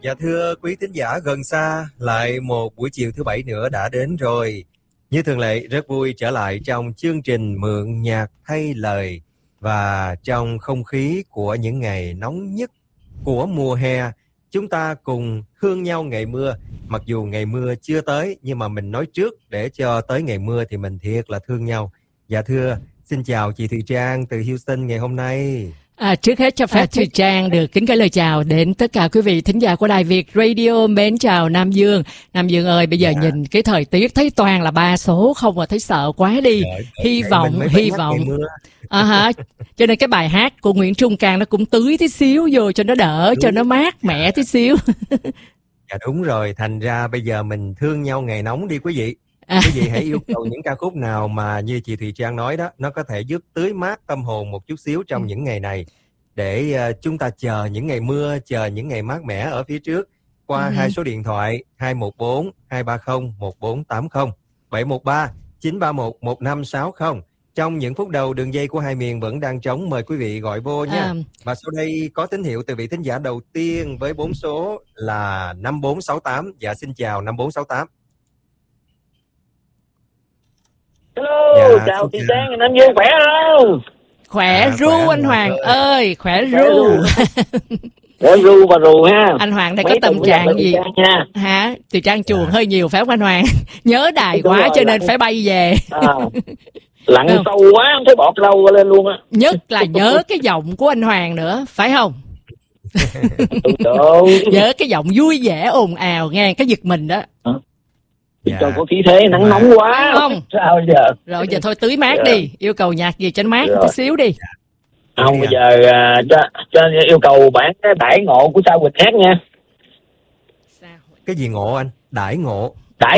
Dạ thưa quý thính giả gần xa, lại một buổi chiều thứ Bảy nữa đã đến rồi. Như thường lệ, rất vui trở lại trong chương trình Mượn Nhạc Thay Lời. Và trong không khí của những ngày nóng nhất của mùa hè, chúng ta cùng thương nhau ngày mưa. Mặc dù ngày mưa chưa tới, nhưng mà mình nói trước để cho tới ngày mưa thì mình thiệt là thương nhau. Dạ thưa, xin chào chị Thùy Trang từ Houston ngày hôm nay. Trước hết cho phép Thùy Trang được kính gửi lời chào đến tất cả quý vị thính giả của Đài Việt Radio. Mến chào Nam Dương. Nam Dương ơi, bây giờ nhìn cái thời tiết thấy toàn là 3 số không mà thấy sợ quá đi. Hy vọng. Cho nên cái bài hát của Nguyễn Trung Cang nó cũng tưới tí xíu vô cho nó đỡ, cho nó mát mẻ tí xíu. Dạ đúng rồi, thành ra bây giờ mình thương nhau ngày nóng đi quý vị. Quý vị hãy yêu cầu những ca khúc nào mà như chị Thùy Trang nói đó, nó có thể giúp tưới mát tâm hồn một chút xíu trong những ngày này, để chúng ta chờ những ngày mưa, chờ những ngày mát mẻ ở phía trước qua hai số điện thoại 214 230 1480 713 931 1560. Trong những phút đầu, đường dây của hai miền vẫn đang trống, mời quý vị gọi vô nha. Và sau đây có tín hiệu từ vị thính giả đầu tiên với 4 số là 5468. Dạ xin chào 5468. Hello, chào chị Trang, Nam Dương khỏe không? Khỏe ru anh Hoàng ơi, khỏe ru. Khỏe ru và rù ha. Anh Hoàng đây có tâm trạng gì? Hả? Thì Trang chuồng hơi nhiều phải không anh Hoàng? Nhớ đài quá rồi, cho nên phải bay về. Lặn sâu quá, không thấy bọt đâu lên luôn á. Nhất là nhớ cái giọng của anh Hoàng nữa, phải không? Nhớ cái giọng vui vẻ ồn ào nghe cái giật mình đó. Cho có khí thế nắng nóng quá không? Sao giờ? Rồi giờ thôi tưới mát đi, yêu cầu nhạc gì cho nó mát chút xíu đi. Không, bây giờ cho yêu cầu bản cái đãi ngộ của Sao Quỳnh hát nha. Cái gì ngộ anh? Đãi ngộ.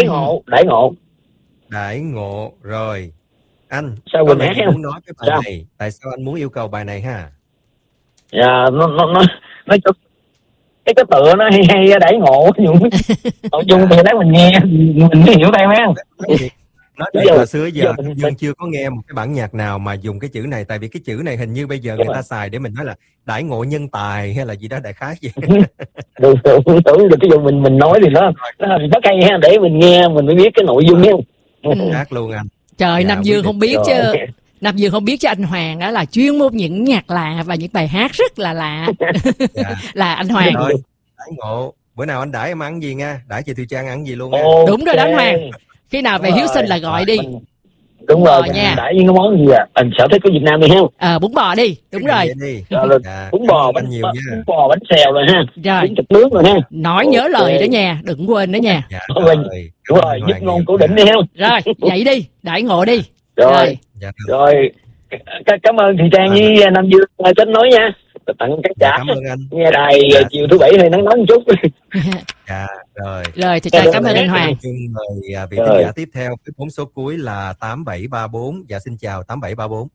Đãi ngộ rồi. Anh Sao Quỳnh hát muốn nói cái bài này, tại sao anh muốn yêu cầu bài này ha? Dạ, nó cái tựa nó hay đãi ngộ nội dung thì đấy mình nghe mình hiểu theo ha. Nói thật là xưa giờ mình chưa có nghe một cái bản nhạc nào mà dùng cái chữ này, tại vì cái chữ này hình như bây giờ người ta xài để mình nói là đãi ngộ nhân tài hay là gì đó đại khái gì. Tưởng được cái dụ mình nói thì nó hay ha, để mình nghe mình mới biết cái nội dung nha. Hát luôn anh. Trời, Nam Dương không biết chứ. Nam Dương không biết chứ anh Hoàng đó là chuyên môn những nhạc lạ và những bài hát rất là lạ. Là anh Hoàng. Rồi, đãi ngộ. Bữa nào anh đãi em ăn gì nha, đãi chị Thùy Trang ăn gì luôn nha. Đúng rồi đó anh Hoàng. Khi nào về Houston là gọi đi. Đúng rồi nha. Đãi những cái món gì à? Anh sở thích của Việt Nam đi ha. Bún bò đi, đúng rồi. Bún bò, bún bò, bánh xèo rồi ha. Rồi. Bún thịt nướng rồi ha. Nói nhớ lời đó nha, đừng quên đó nha. Đúng rồi, giúp ngon cố định đi ha. Rồi, vậy đi, đãi ngộ đi. Rồi. Cảm ơn Thùy Trang với Nam Dương kết nối nha. Tặng cái trả nghe đài chiều thứ Bảy hơi nắng nóng một chút. Rồi thì cảm ơn anh Hoàng. Mời vị thính giả tiếp theo với 4 số cuối là 8734. Dạ xin chào 8734.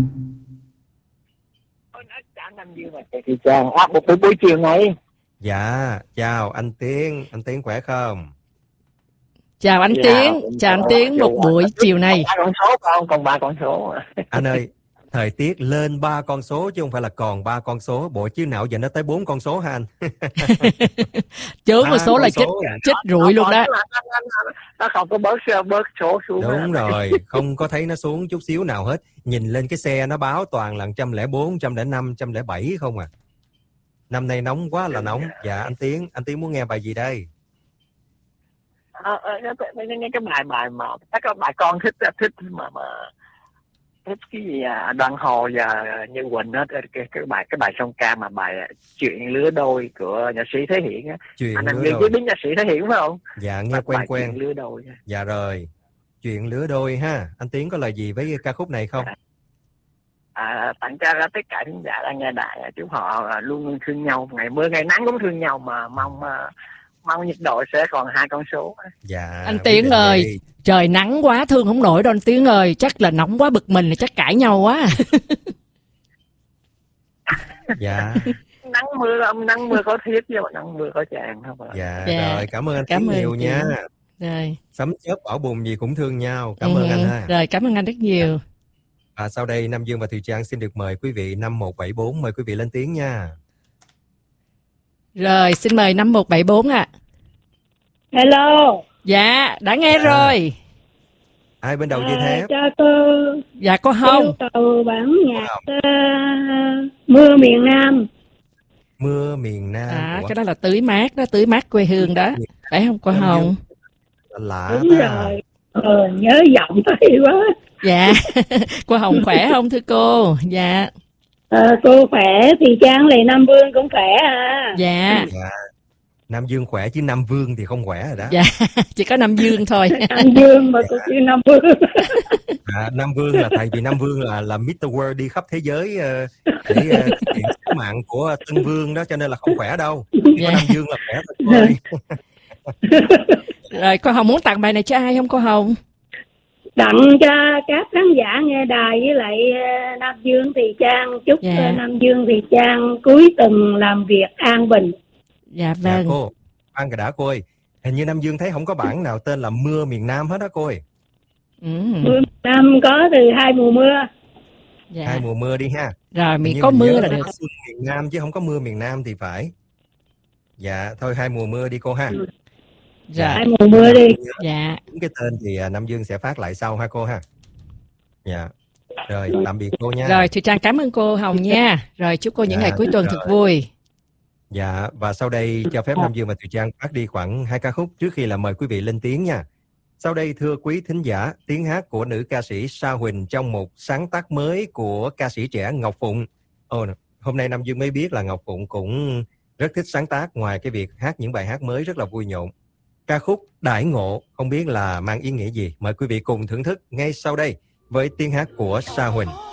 Thùy Trang một buổi chiều này. Dạ chào anh Tiến khỏe không? Chào anh Tiến một buổi chiều này. Còn 3 con số. Anh ơi, thời tiết lên 3 con số chứ không phải là còn 3 con số. Bộ chứ nào giờ nó tới 4 con số hả anh? Chớ một số là chết rụi luôn đó. Nó không có bớt số xuống. Đúng rồi, không có thấy nó xuống chút xíu nào hết. Nhìn lên cái xe nó báo toàn là 104, 105, 107 không à. Năm nay nóng quá là nóng. Dạ anh Tiến muốn nghe bài gì đây? Cái bài mà các bài con thích mà thích cái gì Đoàn Hồ và Như Quỳnh đó, cái bài song ca mà bài Chuyện Lứa Đôi của nhạc sĩ Thế Hiện á. Anh Dương biết nhạc sĩ Thế Hiện phải không? Dạ nghe quen. Chuyện Lứa Đôi. Dạ rồi. Chuyện Lứa Đôi ha. Anh Tiến có lời gì với ca khúc này không? Tặng cho tất cả những giả đang nghe đài, chúng họ luôn luôn thương nhau, ngày mưa ngày nắng cũng thương nhau, mà mong nhiệt độ sẽ còn 2 con số. Dạ. Anh Tiến ơi, trời nắng quá thương không nổi đâu anh Tiến ơi, chắc là nóng quá bực mình, chắc cãi nhau quá. Dạ. Nắng mưa có thiết chứ mà nắng mưa có chàng không ạ. Dạ. Rồi cảm ơn anh Tiến nhiều nha. Rồi. Sấm chớp bão bùng gì cũng thương nhau. Cảm ơn anh ha. Rồi cảm ơn anh rất nhiều. Và sau đây Nam Dương và Thùy Trang xin được mời quý vị 5174, mời quý vị lên tiếng nha. Rồi, xin mời 5174 ạ. Hello. Dạ, đã nghe rồi. Ai bên đầu dây thép? Cho cô Dạ, cô Hồng. yêu cầu bản nhạc Mưa miền Nam. Mưa miền Nam. Cái đó là tưới mát đó, tưới mát quê hương đó. Phải không cô Hồng? Lạ Đúng rồi. Nhớ giọng thấy quá. Dạ. Cô Hồng khỏe không thưa cô? Dạ. Cô khỏe thì Trang Lệ Nam Vương cũng khỏe à. Dạ. Nam Dương khỏe chứ Nam Vương thì không khỏe rồi đó. Dạ, chỉ có Nam Dương thôi. Nam Dương mà cô kêu Nam Vương. Nam Vương là tại vì Nam Vương là Mr. World đi khắp thế giới để thực hiện sứ mạng của Tân Vương đó, cho nên là không khỏe đâu. Chỉ có Nam Dương là khỏe thôi. Rồi cô Hồng muốn tặng bài này cho ai không cô Hồng? Tặng cho các khán giả nghe đài với lại Nam Dương Thị Trang. Chúc Nam Dương Thị Trang cuối tuần làm việc an bình. Dạ vâng. Cô, khoan cái đã cô ơi. Hình như Nam Dương thấy không có bản nào tên là Mưa miền Nam hết đó cô ơi. Mưa miền Nam có từ 2 mùa mưa. Dạ. 2 mùa mưa đi ha. Rồi mình có mưa là được. Xuân miền Nam chứ không có mưa miền Nam thì phải. Dạ, thôi 2 mùa mưa đi cô ha. Dạ. 2 mùa mưa đi. Dạ. Đúng cái tên thì Nam Dương sẽ phát lại sau ha cô ha. Dạ. Rồi, tạm biệt cô nha. Rồi, Thùy Trang cảm ơn cô Hồng nha. Rồi, chúc cô những ngày cuối tuần thật vui. Dạ, và sau đây cho phép Nam Dương và Thùy Trang phát đi khoảng 2 ca khúc trước khi là mời quý vị lên tiếng nha. Sau đây thưa quý thính giả, tiếng hát của nữ ca sĩ Sa Huỳnh trong một sáng tác mới của ca sĩ trẻ Ngọc Phụng. Hôm nay Nam Dương mới biết là Ngọc Phụng cũng rất thích sáng tác, ngoài cái việc hát những bài hát mới rất là vui nhộn. Ca khúc Đãi Ngộ không biết là mang ý nghĩa gì. Mời quý vị cùng thưởng thức ngay sau đây với tiếng hát của Sa Huỳnh.